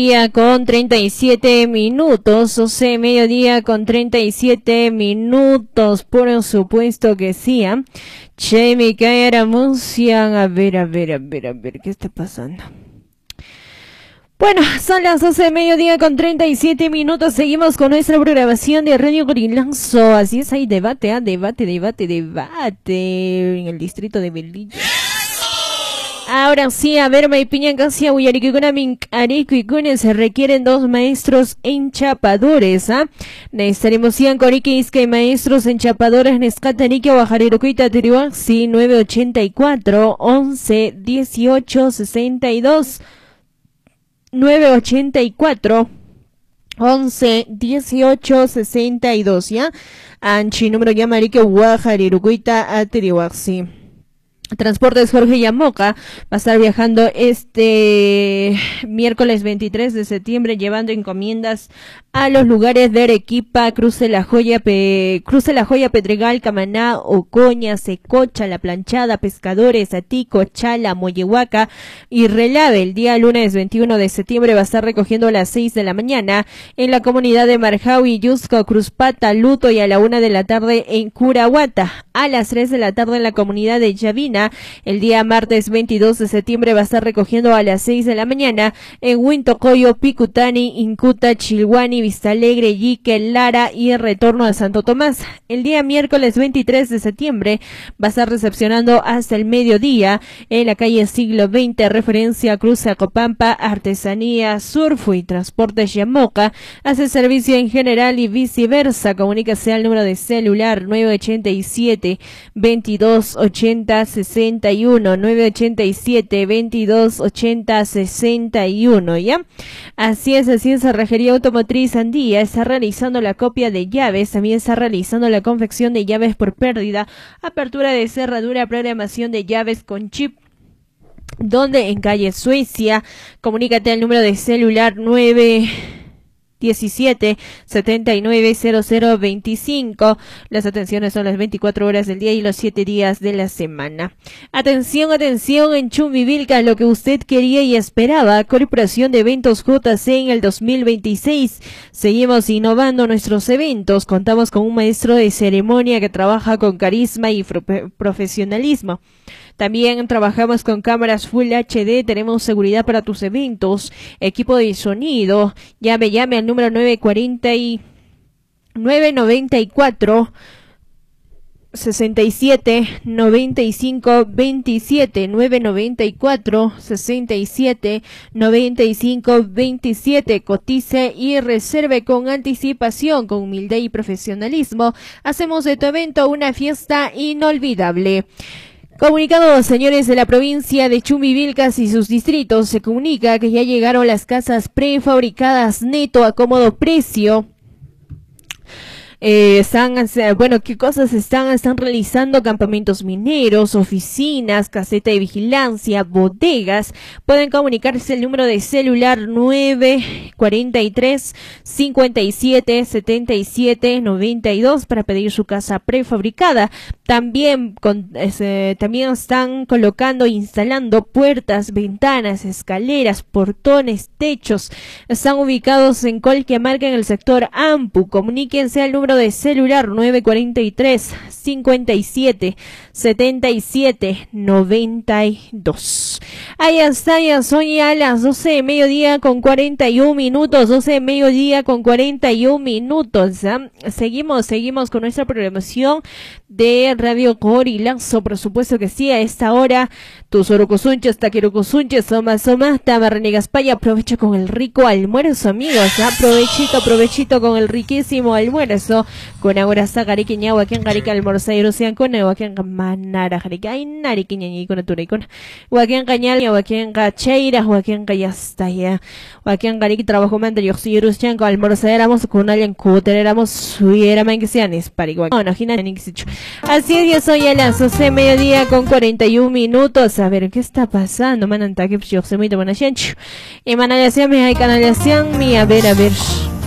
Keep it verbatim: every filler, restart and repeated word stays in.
Día con treinta y siete minutos, o sea, mediodía con treinta y siete minutos, por supuesto que sí. ¿eh? Che, mi cara, Musian, a ver, a ver, a ver, a ver, ¿qué está pasando? Bueno, son las doce de mediodía con treinta y siete minutos, seguimos con nuestra programación de Radio Gorilazo, así es, hay debate, ¿eh? debate, debate, debate en el distrito de Belilla. Ahora sí, a ver, Maipiña, Casia, Uyarikikuna, Minkarikikuna, se requieren dos maestros enchapadores, ¿ah? Necesitaremos cien Coriki, Isque, maestros enchapadores, Nescatariki, Guajarirocuita, Tirihuaxi, nueve ochenta y cuatro, once, dieciocho, sesenta y dos, nueve ochenta y cuatro, once, dieciocho, sesenta y dos, ¿ya? Anchi, número Yamarike, Guajarirocuita, Tirihuaxi. Transportes Jorge Yamoca va a estar viajando este miércoles veintitrés de septiembre llevando encomiendas a los lugares de Arequipa, Cruce La Joya, Pe, Cruce La Joya, Pedregal, Camaná, Ocoña, Secocha, La Planchada, Pescadores, Atico, Chala, Moyehuaca y Relave. El día lunes veintiuno de septiembre va a estar recogiendo a las seis de la mañana en la comunidad de Marjaui, Yusco, Cruzpata, Luto y a la una de la tarde en Curahuata. A las tres de la tarde en la comunidad de Yavina. El día martes veintidós de septiembre va a estar recogiendo a las seis de la mañana en Huintocoyo, Picutani, Incuta, Chilhuani, Vistalegre, Yique, Lara y el retorno a Santo Tomás. El día miércoles veintitrés de septiembre va a estar recepcionando hasta el mediodía en la calle Siglo veinte, referencia Cruce Acopampa, Artesanía, Surfo y Transportes Yamoca. Hace servicio en general y viceversa. Comunícase al número de celular nueve ochenta y siete, veintidós ochenta, sesenta y uno, nueve ochenta y siete, veintidós ochenta, sesenta y uno, ¿ya? Así es, así es, Cerrajería Automotriz Andía está realizando la copia de llaves, también está realizando la confección de llaves por pérdida, apertura de cerradura, programación de llaves con chip. Donde en calle Suecia, comunícate al número de celular nueve diecisiete, setenta y nueve, cero cero veinticinco. Las atenciones son las veinticuatro horas del día y los siete días de la semana. Atención, atención, en Chumbivilcas, lo que usted quería y esperaba. Corporación de Eventos J C en el dos mil veintiséis. Seguimos innovando nuestros eventos. Contamos con un maestro de ceremonia que trabaja con carisma y profesionalismo. También trabajamos con cámaras Full H D, tenemos seguridad para tus eventos, equipo de sonido. Llame, llame al número nueve cuarenta y nueve noventa y cuatro, sesenta y siete, noventa y cinco, veintisiete, nueve noventa y cuatro, sesenta y siete, noventa y cinco, veintisiete. Cotice y reserve con anticipación, con humildad y profesionalismo. Hacemos de tu evento una fiesta inolvidable. Comunicados, señores de la provincia de Chumbivilcas y sus distritos, se comunica que ya llegaron las casas prefabricadas Neto a cómodo precio. Eh, están, bueno, ¿qué cosas están? Están realizando campamentos mineros, oficinas, caseta de vigilancia, bodegas. Pueden comunicarse el número de celular nueve cuarenta y tres, cincuenta y siete, setenta y siete, noventa y dos para pedir su casa prefabricada. También, con, eh, también están colocando e instalando puertas, ventanas, escaleras, portones, techos. Están ubicados en Colquiamarca en el sector Ampu. Comuníquense al número de celular nueve cuarenta y tres, cincuenta y siete, setenta y siete, noventa y dos. Ahí está, ya son ya las doce de mediodía con cuarenta y un minutos, doce de mediodía con cuarenta y un minutos. ¿eh? Seguimos, seguimos con nuestra programación de Radio Gorilazo, por supuesto que sí, a esta hora, tus orocosunches, taquirocosunches, soma, soma, tamarrenegaspaya, aprovecha con el rico almuerzo, amigos, ¿eh? aprovechito, aprovechito con el riquísimo almuerzo, con ahora sagarique ñagua, quien garica almorzairos sean con agua, quien manara jarica, ay narique ñañi con atura y con guaquien cañal, guaquien gacheira, guaquien gayasta ya, guaquien garique trabajo mante, yo si irus chanco almorzáramos con alguien cuter, éramos suiera man que sean esparigo, no, no, gina ni que así es, yo soy a las doce de mediodía con cuarenta y un minutos. A ver, ¿qué está pasando? Mananta que yo se muy buena gente. Y manalación, mi hay canalación, mi a ver, a ver.